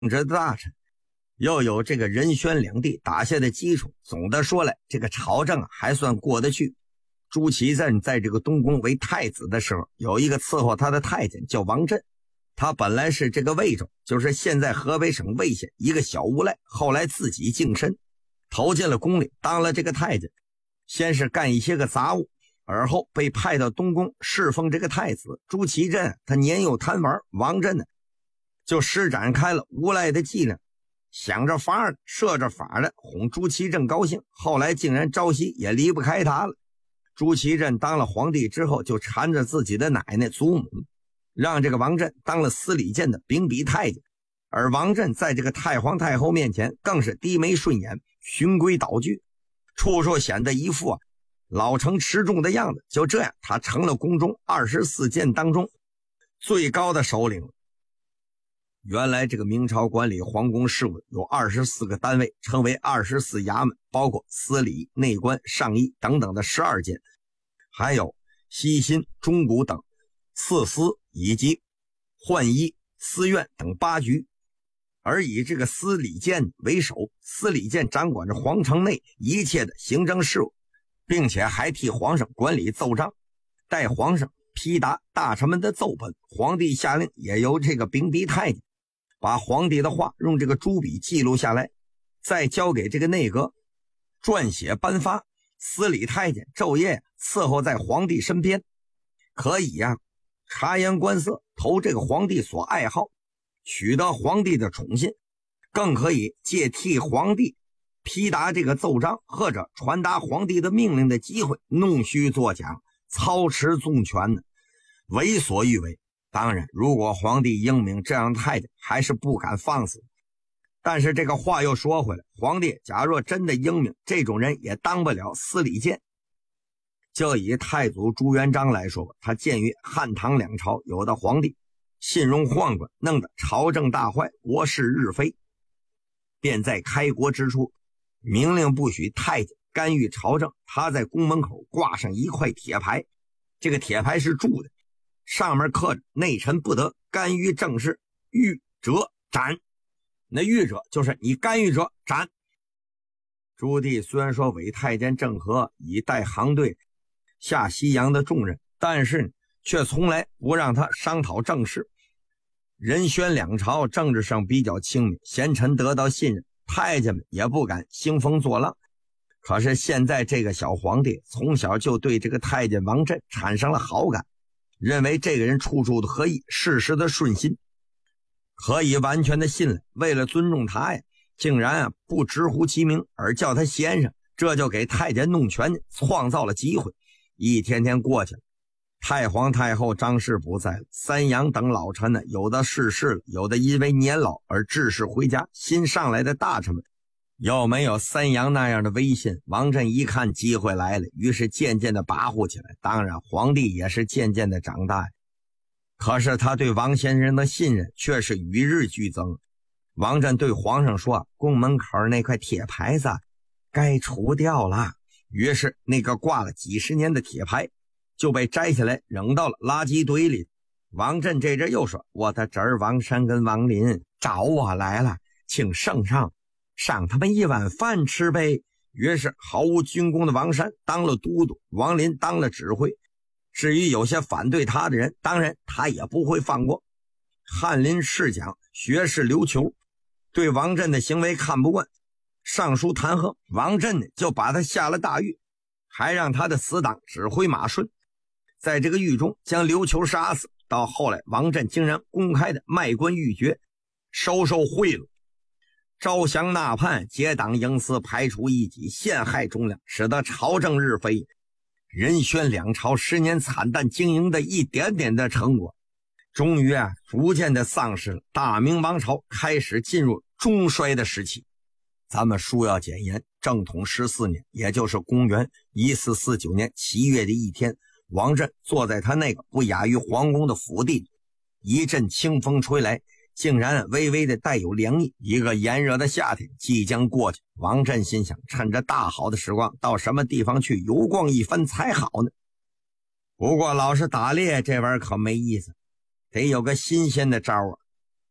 治的大臣，又有这个仁宣两地打下的基础，总的说来，这个朝政还算过得去。朱祁镇在这个东宫为太子的时候，有一个伺候他的太监叫王振，他本来是这个魏州，就是现在河北省魏县一个小无赖，后来自己净身，投进了宫里当了这个太监，先是干一些个杂物，而后被派到东宫侍奉这个太子。朱祁镇他年幼贪玩，王振呢就施展开了无赖的伎俩，想着法儿设着法的哄朱祁镇高兴，后来竟然朝夕也离不开他了。朱祁镇当了皇帝之后，就缠着自己的奶奶祖母，让这个王振当了司礼监的秉笔太监，而王振在这个太皇太后面前更是低眉顺眼，循规蹈矩，处处显得一副老成持重的样子。就这样，他成了宫中24监当中最高的首领。原来这个明朝管理皇宫事务有24个单位，称为24衙门，包括司礼、内官、上议等等的12监，还有西辛、中古等4司以及浣衣、司院等8局。而以这个司礼监为首，司礼监掌管着皇城内一切的行政事务，并且还替皇上管理奏章，代皇上批答大臣们的奏本。皇帝下令也由这个秉笔太监把皇帝的话用这个朱笔记录下来，再交给这个内阁撰写颁发。司礼太监昼夜伺候在皇帝身边，可以察言观色，投这个皇帝所爱好，取得皇帝的宠信，更可以借替皇帝批答这个奏章或者传达皇帝的命令的机会，弄虚作假，操持纵权呢，为所欲为。当然，如果皇帝英明，这样太监还是不敢放肆。但是这个话又说回来，皇帝假若真的英明，这种人也当不了司礼监。就以太祖朱元璋来说吧，他鉴于汉唐两朝有的皇帝信用宦官，弄得朝政大坏，国事日非，便在开国之初明令不许太监干预朝政。他在宫门口挂上一块铁牌，这个铁牌是铸的，上面刻着内臣不得干预政事，遇者斩。那遇者就是你干预者斩。朱棣虽然说委太监郑和以带航队下西洋的重任，但是却从来不让他商讨政事。仁宣两朝政治上比较清明，贤臣得到信任，太监们也不敢兴风作浪。可是现在这个小皇帝从小就对这个太监王振产生了好感，认为这个人处处的合意，事事的顺心，可以完全的信赖。为了尊重他竟然不直呼其名，而叫他先生，这就给太监弄权创造了机会。一天天过去了，太皇太后张氏不在了，三杨等老臣呢，有的逝世了，有的因为年老而致仕回家。新上来的大臣们又没有三杨那样的威信，王振一看机会来了，于是渐渐的跋扈起来。当然皇帝也是渐渐的长大，可是他对王先生的信任却是与日俱增。王振对皇上说，宫门口那块铁牌子该除掉了。于是那个挂了几十年的铁牌就被摘下来扔到了垃圾堆里。王振这阵又说，我的侄儿王山跟王林找我来了，请圣上赏他们一碗饭吃呗。于是毫无军功的王山当了都督，王林当了指挥。至于有些反对他的人，当然他也不会放过。翰林侍讲学士刘球对王振的行为看不惯，上书弹劾。王振呢就把他下了大狱，还让他的死党指挥马顺在这个狱中将刘球杀死。到后来王振竟然公开的卖官鬻爵，收受贿赂，招降纳叛，结党营私，排除异己，陷害忠良，使得朝政日非。仁宣两朝10年惨淡经营的一点点的成果，终于逐渐的丧失了。大明王朝开始进入中衰的时期。咱们书要简言，正统14年，也就是公元1449年7月的一天，王振坐在他那个不亚于皇宫的府邸里，一阵清风吹来，竟然微微的带有凉意。一个炎热的夏天即将过去，王振心想，趁着大好的时光，到什么地方去游逛一番才好呢？不过老是打猎这玩意儿可没意思，得有个新鲜的招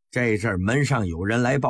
这阵门上有人来报